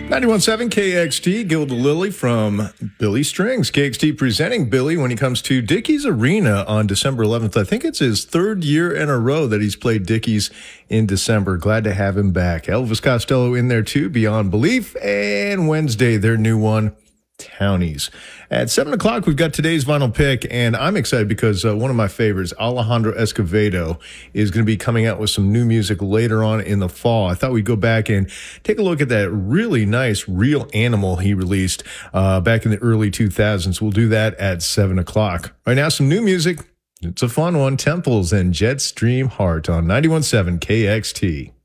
91.7 KXT, Gilda Lilly from Billy Strings. KXT presenting Billy when he comes to Dickies Arena on December 11th. I think it's his third year in a row that he's played Dickies in December. Glad to have him back. Elvis Costello in there too, Beyond Belief. And Wednesday, their new one, Townies. At 7 o'clock, we've got today's vinyl pick, and I'm excited because one of my favorites, Alejandro Escovedo, is going to be coming out with some new music later on in the fall. I thought we'd go back and take a look at that really nice Real Animal he released back in the early 2000s. We'll do that at 7 o'clock. Right now, some new music. It's a fun one. Temples and Jetstream Heart on 91.7 KXT.